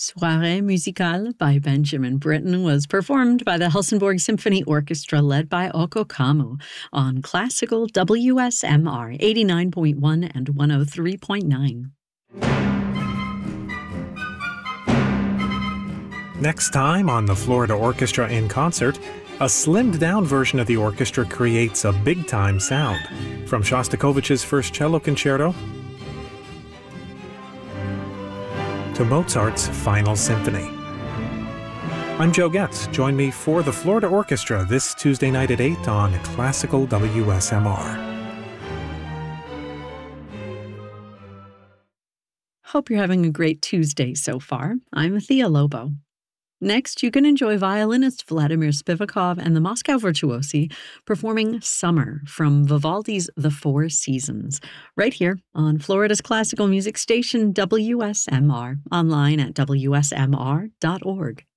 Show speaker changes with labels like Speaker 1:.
Speaker 1: Soirée Musicale by Benjamin Britten was performed by the Helsingborg Symphony Orchestra led by Occo Kamu on classical WSMR 89.1 and 103.9.
Speaker 2: Next time on the Florida Orchestra in Concert, a slimmed-down version of the orchestra creates a big-time sound. From Shostakovich's First Cello Concerto to Mozart's Final Symphony. I'm Joe Getz. Join me for the Florida Orchestra this Tuesday night at 8 on Classical WSMR.
Speaker 1: Hope you're having a great Tuesday so far. I'm Thea Lobo. Next, you can enjoy violinist Vladimir Spivakov and the Moscow Virtuosi performing Summer from Vivaldi's The Four Seasons, right here on Florida's classical music station WSMR, online at wsmr.org.